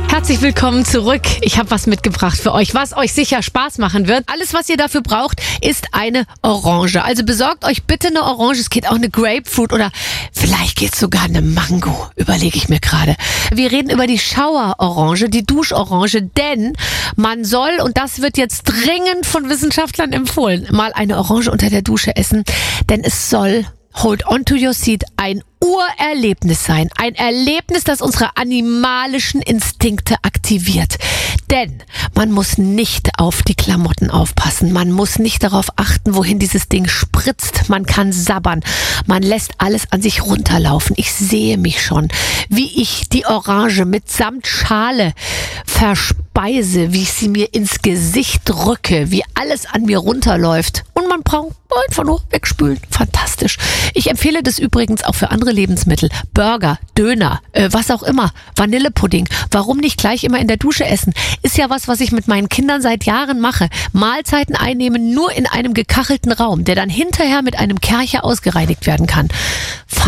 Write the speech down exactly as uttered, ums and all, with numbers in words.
Herzlich willkommen zurück. Ich habe was mitgebracht für euch, was euch sicher Spaß machen wird. Alles, was ihr dafür braucht, ist eine Orange. Also besorgt euch bitte eine Orange. Es geht auch eine Grapefruit oder vielleicht geht sogar eine Mango, überlege ich mir gerade. Wir reden über die Schauerorange, die Duschorange, denn man soll, und das wird jetzt dringend von Wissenschaftlern empfohlen, mal eine Orange unter der Dusche essen, denn es soll, hold on to your seat, ein Urerlebnis sein. Ein Erlebnis, das unsere animalischen Instinkte aktiviert. Denn man muss nicht auf die Klamotten aufpassen. Man muss nicht darauf achten, wohin dieses Ding spritzt. Man kann sabbern. Man lässt alles an sich runterlaufen. Ich sehe mich schon, wie ich die Orange mitsamt Schale verspeise, wie ich sie mir ins Gesicht drücke, wie alles an mir runterläuft. Und man braucht einfach nur wegspülen. Fantastisch. Ich empfehle das übrigens auch für andere Lebensmittel. Burger, Döner, äh, was auch immer. Vanillepudding. Warum nicht gleich immer in der Dusche essen? Ist ja was, was ich mit meinen Kindern seit Jahren mache. Mahlzeiten einnehmen nur in einem gekachelten Raum, der dann hinterher mit einem Kercher ausgereinigt werden kann.